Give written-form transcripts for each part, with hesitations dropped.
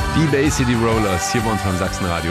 Die Bay City Rollers, hier bei uns beim Sachsenradio,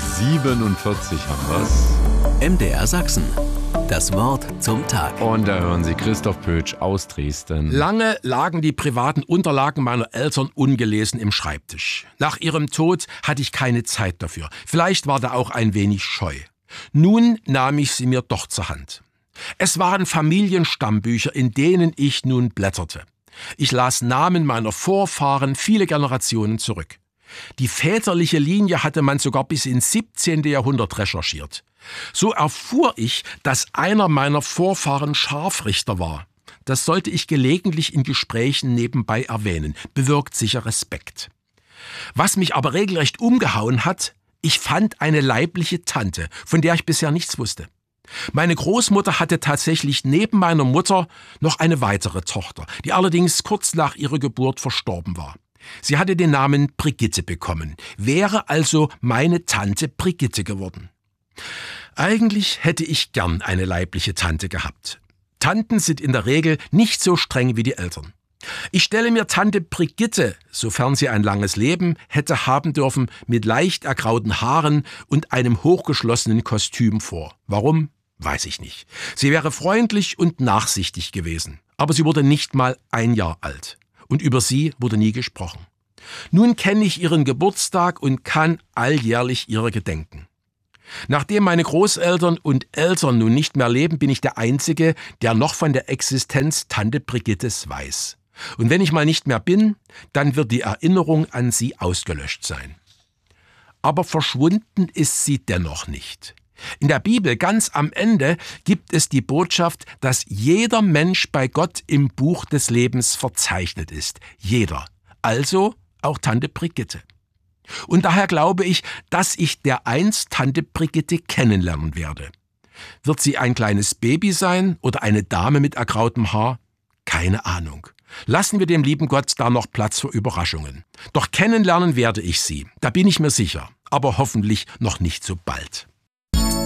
8:47 Uhr haben wir's. MDR Sachsen, das Wort zum Tag. Und da hören Sie Christoph Pötsch aus Dresden. Lange lagen die privaten Unterlagen meiner Eltern ungelesen im Schreibtisch. Nach ihrem Tod hatte ich keine Zeit dafür. Vielleicht war da auch ein wenig Scheu. Nun nahm ich sie mir doch zur Hand. Es waren Familienstammbücher, in denen ich nun blätterte. Ich las Namen meiner Vorfahren viele Generationen zurück. Die väterliche Linie hatte man sogar bis ins 17. Jahrhundert recherchiert. So erfuhr ich, dass einer meiner Vorfahren Scharfrichter war. Das sollte ich gelegentlich in Gesprächen nebenbei erwähnen. Bewirkt sicher Respekt. Was mich aber regelrecht umgehauen hat, ich fand eine leibliche Tante, von der ich bisher nichts wusste. Meine Großmutter hatte tatsächlich neben meiner Mutter noch eine weitere Tochter, die allerdings kurz nach ihrer Geburt verstorben war. Sie hatte den Namen Brigitte bekommen, wäre also meine Tante Brigitte geworden. Eigentlich hätte ich gern eine leibliche Tante gehabt. Tanten sind in der Regel nicht so streng wie die Eltern. Ich stelle mir Tante Brigitte, sofern sie ein langes Leben hätte haben dürfen, mit leicht ergrauten Haaren und einem hochgeschlossenen Kostüm vor. Warum? Weiß ich nicht. Sie wäre freundlich und nachsichtig gewesen, aber sie wurde nicht mal 1 Jahr alt. Und über sie wurde nie gesprochen. Nun kenne ich ihren Geburtstag und kann alljährlich ihrer gedenken. Nachdem meine Großeltern und Eltern nun nicht mehr leben, bin ich der Einzige, der noch von der Existenz Tante Brigittes weiß. Und wenn ich mal nicht mehr bin, dann wird die Erinnerung an sie ausgelöscht sein. Aber verschwunden ist sie dennoch nicht. In der Bibel ganz am Ende gibt es die Botschaft, dass jeder Mensch bei Gott im Buch des Lebens verzeichnet ist. Jeder. Also auch Tante Brigitte. Und daher glaube ich, dass ich dereinst Tante Brigitte kennenlernen werde. Wird sie ein kleines Baby sein oder eine Dame mit ergrautem Haar? Keine Ahnung. Lassen wir dem lieben Gott da noch Platz für Überraschungen. Doch kennenlernen werde ich sie, da bin ich mir sicher, aber hoffentlich noch nicht so bald.